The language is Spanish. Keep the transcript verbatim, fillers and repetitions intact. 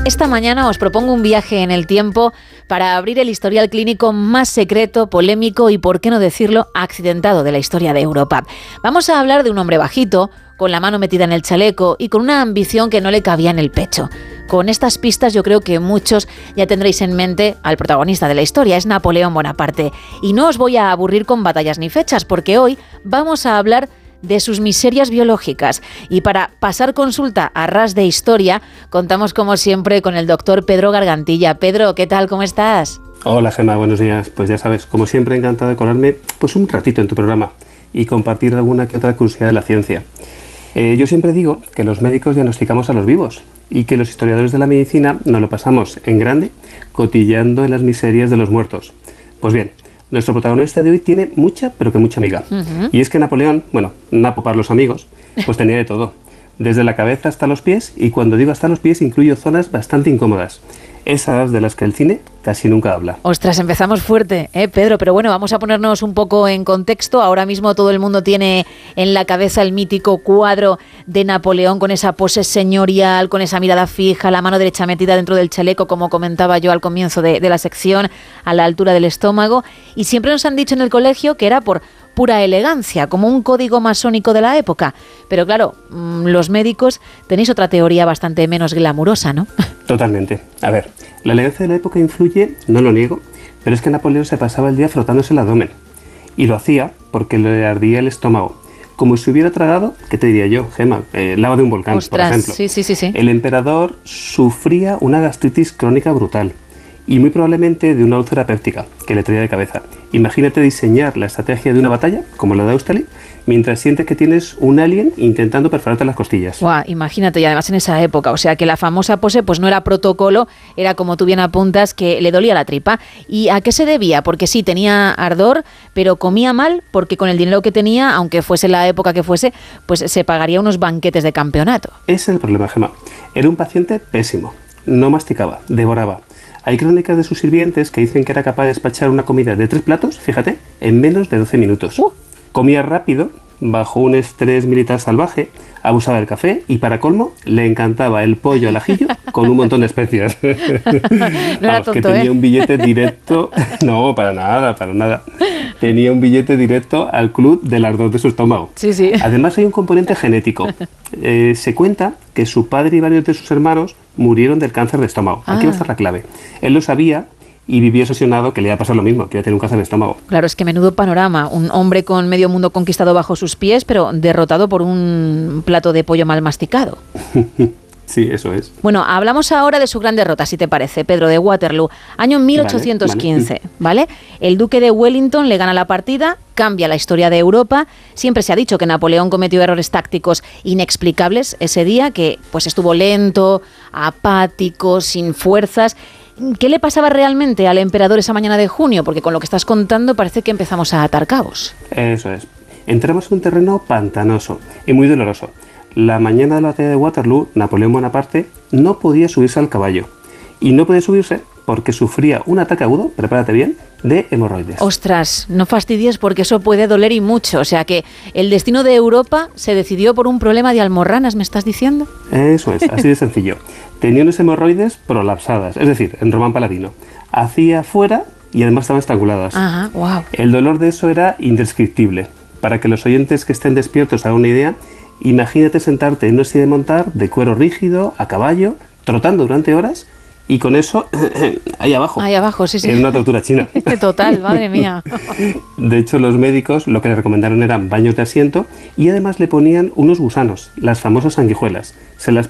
Esta mañana os propongo un viaje en el tiempo para abrir el historial clínico más secreto, polémico y, por qué no decirlo, accidentado de la historia de Europa. Vamos a hablar de un hombre bajito, con la mano metida en el chaleco y con una ambición que no le cabía en el pecho. Con estas pistas yo creo que muchos ya tendréis en mente al protagonista de la historia, es Napoleón Bonaparte. Y no os voy a aburrir con batallas ni fechas, porque hoy vamos a hablar de sus miserias biológicas. Y para pasar consulta a ras de historia, contamos como siempre con el doctor Pedro Gargantilla. Pedro, ¿qué tal? ¿Cómo estás? Hola Gemma, buenos días. Pues ya sabes, como siempre encantado de colarme pues un ratito en tu programa y compartir alguna que otra curiosidad de la ciencia. Eh, yo siempre digo que los médicos diagnosticamos a los vivos y que los historiadores de la medicina nos lo pasamos en grande cotilleando en las miserias de los muertos. Pues bien, nuestro protagonista de hoy tiene mucha, pero que mucha amiga. Uh-huh. Y es que Napoleón, bueno, Napo para los amigos, pues tenía de todo. Desde la cabeza hasta los pies, y cuando digo hasta los pies incluyo zonas bastante incómodas. Esas de las que el cine casi nunca habla. Ostras, empezamos fuerte, ¿eh, Pedro? Pero bueno, vamos a ponernos un poco en contexto. Ahora mismo todo el mundo tiene en la cabeza el mítico cuadro de Napoleón con esa pose señorial, con esa mirada fija, la mano derecha metida dentro del chaleco, como comentaba yo al comienzo de, de la sección, a la altura del estómago. Y siempre nos han dicho en el colegio que era por pura elegancia, como un código masónico de la época. Pero claro, los médicos tenéis otra teoría bastante menos glamurosa, ¿no? Totalmente. A ver, la elegancia de la época influye, no lo niego, pero es que Napoleón se pasaba el día frotándose el abdomen. Y lo hacía porque le ardía el estómago. Como si hubiera tragado, ¿qué te diría yo, Gemma? Eh, lava de un volcán, Ostras, por ejemplo. Sí, sí, sí, sí. El emperador sufría una gastritis crónica brutal y muy probablemente de una úlcera péptica que le traía de cabeza. Imagínate diseñar la estrategia de una batalla, como la de Austerlitz, mientras sientes que tienes un alien intentando perforarte las costillas. Guau, imagínate, y además en esa época, o sea que la famosa pose pues no era protocolo, era como tú bien apuntas, que le dolía la tripa. ¿Y a qué se debía? Porque sí, tenía ardor, pero comía mal, porque con el dinero que tenía, aunque fuese la época que fuese, pues se pagaría unos banquetes de campeonato. Ese es el problema, Gemma. Era un paciente pésimo. No masticaba, devoraba. Hay crónicas de sus sirvientes que dicen que era capaz de despachar una comida de tres platos, fíjate, en menos de doce minutos. Uh. Comía rápido, bajo un estrés militar salvaje, abusaba del café y, para colmo, le encantaba el pollo al ajillo con un montón de especias. No era tonto, que tenía ¿eh? un billete directo... No, para nada, para nada. Tenía un billete directo al club del ardor de su estómago. Sí, sí. Además hay un componente genético. Eh, se cuenta que su padre y varios de sus hermanos murieron del cáncer de estómago. Aquí ah. va a estar la clave. Él lo sabía y vivía obsesionado que le iba a pasar lo mismo, que iba a tener un cáncer de estómago. Claro, es que menudo panorama. Un hombre con medio mundo conquistado bajo sus pies, pero derrotado por un plato de pollo mal masticado. Sí, eso es. Bueno, hablamos ahora de su gran derrota, si te parece, Pedro, de Waterloo, año mil ochocientos quince, ¿vale? ¿vale? El duque de Wellington le gana la partida, cambia la historia de Europa. Siempre se ha dicho que Napoleón cometió errores tácticos inexplicables ese día, que pues estuvo lento, apático, sin fuerzas. ¿Qué le pasaba realmente al emperador esa mañana de junio? Porque con lo que estás contando parece que empezamos a atar cabos. Eso es. Entramos en un terreno pantanoso y muy doloroso. La mañana de la batalla de Waterloo, Napoleón Bonaparte no podía subirse al caballo. Y no podía subirse porque sufría un ataque agudo, prepárate bien, de hemorroides. Ostras, no fastidies porque eso puede doler y mucho. O sea que el destino de Europa se decidió por un problema de almorranas, ¿me estás diciendo? Eso es, así de sencillo. Tenía unas hemorroides prolapsadas, es decir, en román paladino. Hacía fuera y además estaban estranguladas. Ajá, wow. El dolor de eso era indescriptible. Para que los oyentes que estén despiertos hagan una idea, imagínate sentarte en una silla de montar de cuero rígido, a caballo, trotando durante horas y con eso ahí abajo. Ahí abajo, sí, sí. En una tortura china. Total, madre mía. De hecho, los médicos lo que le recomendaron eran baños de asiento y además le ponían unos gusanos, las famosas sanguijuelas. Se las